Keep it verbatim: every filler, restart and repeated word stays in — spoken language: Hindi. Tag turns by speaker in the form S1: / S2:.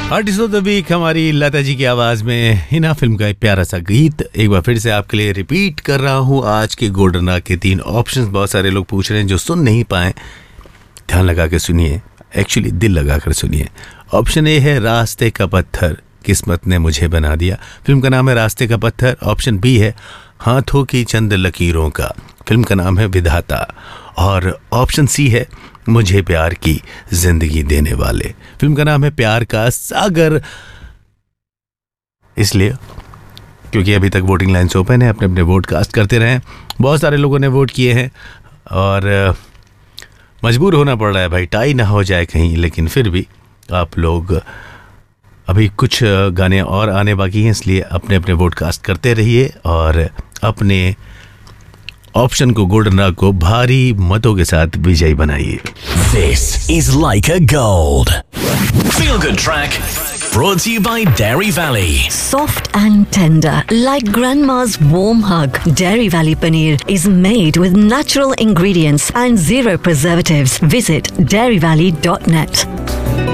S1: आर्टिस्ट ऑफ द वीक हमारी लता जी की आवाज में हिना फिल्म का एक प्यारा सा गीत एक बार फिर से आपके लिए रिपीट कर रहा हूँ। आज के गोल्डन राग के तीन ऑप्शंस बहुत सारे लोग पूछ रहे हैं जो सुन नहीं पाए, ध्यान लगा के सुनिए, एक्चुअली दिल लगा कर सुनिए। ऑप्शन ए है रास्ते का पत्थर, किस्मत ने मुझे बना दिया, फिल्म का नाम है रास्ते का पत्थर। ऑप्शन बी है हाथों की चंद लकीरों का, फिल्म का नाम है विधाता। और ऑप्शन सी है मुझे प्यार की जिंदगी देने वाले, फिल्म का नाम है प्यार का सागर। इसलिए क्योंकि अभी तक वोटिंग लाइन्स ओपन है, अपने अपने वोट कास्ट करते रहें। बहुत सारे लोगों ने वोट किए हैं और मजबूर होना पड़ रहा है भाई, टाई ना हो जाए कहीं, लेकिन फिर भी आप लोग अभी कुछ गाने और आने बाकी हैं, इसलिए अपने अपने वोट कास्ट करते रहिए और अपने ऑप्शन को गोल्डन राग को भारी मतों के साथ विजयी बनाइए।
S2: This is Leica Gold. Feel good track. Brought to you by Dairy Valley.
S3: Soft and tender, like grandma's warm hug. Dairy Valley paneer is made with natural ingredients and zero preservatives. Visit dairy valley dot net.